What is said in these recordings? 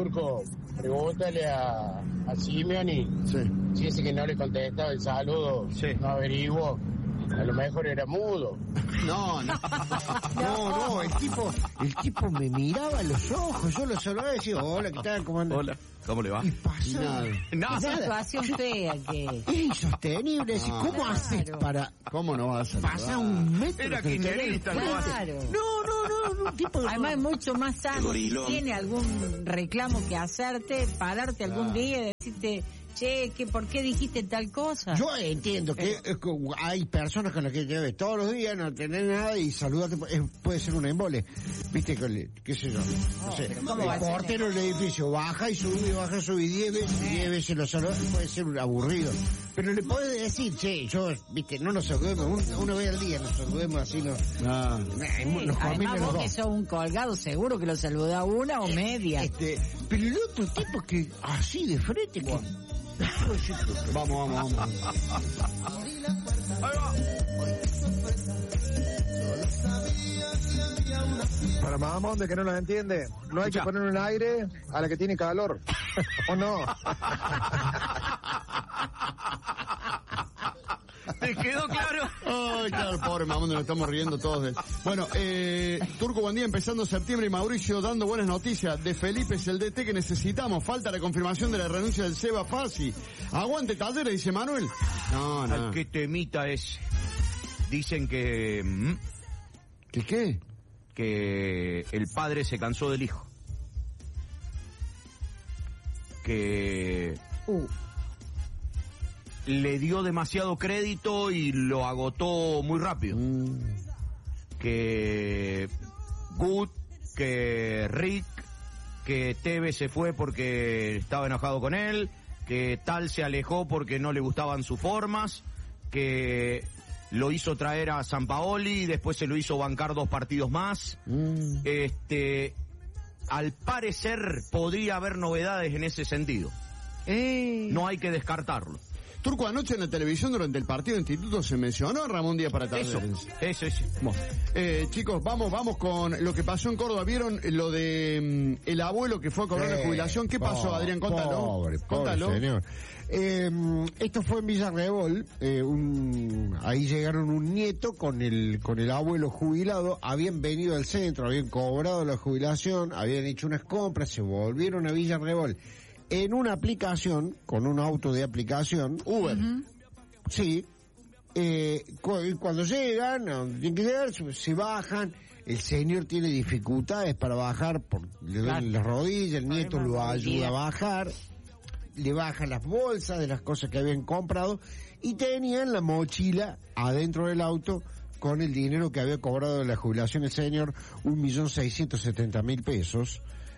Turco, pregúntale a Simeoni. Sí. Si ese que no le contestaba el saludo, Sí. no averiguó. A lo mejor era mudo. No, el tipo me miraba a los ojos, yo lo saludaba y decía, hola, ¿qué tal? ¿Cómo andas? Hola, ¿cómo le va? Y pasa Nada. Situación fea que... Es insostenible, decir, ¿cómo Claro. haces para ¿cómo no vas a pasar un metro? Era que kirchnerista, tenés ¿no? frente? Claro. No, un tipo Además es mucho más sano. Si tiene algún reclamo que hacerte, pararte algún día y decirte, che, ¿por qué dijiste tal cosa? Yo entiendo que hay personas con las que te ves todos los días, no tenés nada y saludarte, puede ser un embole. Viste, qué sé yo, no sé, pero ¿cómo el va a ser? portero del edificio baja y sube 10 veces lo saluda, puede ser aburrido. Pero le podés decir, che, yo, viste, no nos saludemos, una vez al día nos saludemos así, nos Además combina los vos que dos. sos un colgado, seguro que lo saluda una o media. Pero el otro tipo que así de frente, que... Vamos. Para mamón de que no nos entiende, no hay que poner un aire a la que tiene calor. ¿O no? ¿Te quedó claro? Ay, claro, pobre mamón, nos estamos riendo todos de él. Bueno, Turco, buen día, empezando septiembre y Mauricio dando buenas noticias. De Felipe es el DT que necesitamos. Falta la confirmación de la renuncia del Seba Fassi. Aguante Talleres, dice Manuel. No. ¿Qué temita es? Dicen que... ¿Qué? Que el padre se cansó del hijo. Que... le dio demasiado crédito y lo agotó muy rápido. Que Good, que Rick, que Tevez se fue porque estaba enojado con él, que Tal se alejó porque no le gustaban sus formas, que lo hizo traer a Sampaoli y después se lo hizo bancar 2 partidos más. Al parecer podría haber novedades en ese sentido. No hay que descartarlo. Turco, anoche en la televisión durante el partido de Instituto se mencionó a Ramón Díaz para Talleres. Eso. Bueno, chicos, vamos con lo que pasó en Córdoba. ¿Vieron lo de el abuelo que fue a cobrar la jubilación? ¿Qué pasó, Adrián? Contalo. Contalo. Señor. Esto fue en Villarrebol. Ahí llegaron un nieto con el abuelo jubilado. Habían venido al centro, habían cobrado la jubilación, habían hecho unas compras, se volvieron a Villarrebol. En una aplicación, con un auto de aplicación, Uber, sí, cuando llegan, a donde tienen que llegar, se bajan, el señor tiene dificultades para bajar, le duelen las rodillas, el nieto lo ayuda a bajar, le bajan las bolsas de las cosas que habían comprado, y tenían la mochila adentro del auto con el dinero que había cobrado de la jubilación el señor, 1.670.000 pesos.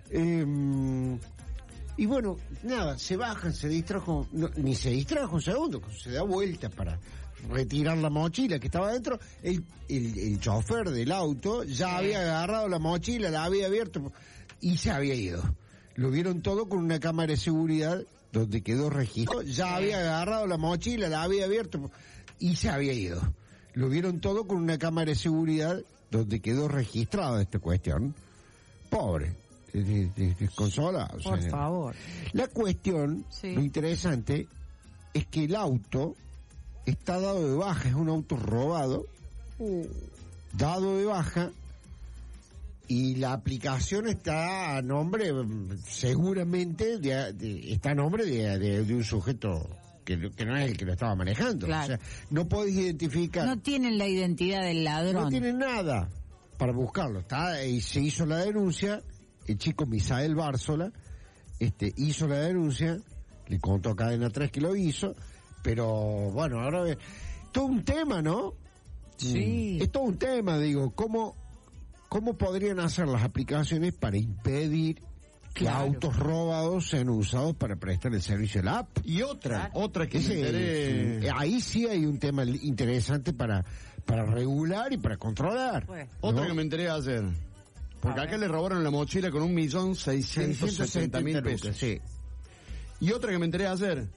Y bueno, nada, se bajan, se distrajo, ni se distrajo un segundo, se da vuelta para retirar la mochila que estaba dentro, el chofer del auto ya había agarrado la mochila, la había abierto y se había ido. Lo vieron todo con una cámara de seguridad donde quedó registrado, ya había agarrado la mochila, la había abierto y se había ido. Lo vieron todo con una cámara de seguridad donde quedó registrada esta cuestión. Pobre. Desconsolado. Por favor. La cuestión, sí, lo interesante, es que el auto está dado de baja, es un auto robado, dado de baja, y la aplicación está a nombre, seguramente, está a nombre de un sujeto que no es el que lo estaba manejando. Claro. O sea, no podés identificar. No tienen la identidad del ladrón. No tienen nada para buscarlo. Y se hizo la denuncia. El chico Misael Bárzola hizo la denuncia, le contó a Cadena 3 que lo hizo, pero bueno, ahora todo un tema, ¿no? Sí. Es todo un tema, digo, ¿cómo podrían hacer las aplicaciones para impedir que autos robados sean usados para prestar el servicio de la app? Y otra que ahí sí hay un tema interesante para regular y para controlar. Pues, otra que me enteré ayer. Porque acá le robaron la mochila con 1.670.000 pesos. Sí. Y otra que me enteré ayer,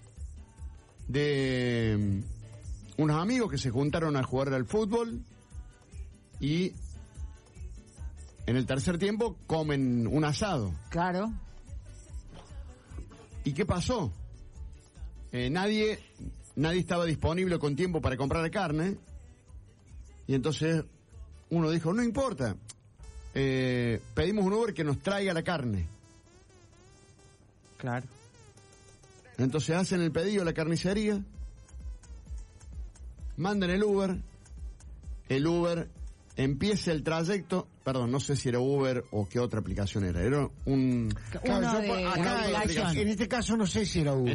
de unos amigos que se juntaron a jugar al fútbol y en el tercer tiempo comen un asado. claro. ¿Y qué pasó? Nadie estaba disponible con tiempo para comprar carne. Y entonces uno dijo, no importa, pedimos un Uber que nos traiga la carne. Claro. Entonces hacen el pedido a la carnicería, mandan el Uber empieza el trayecto, perdón, no sé si era Uber o qué otra aplicación era un... Claro, Uno de acá, aplicación. en este caso no sé si era Uber.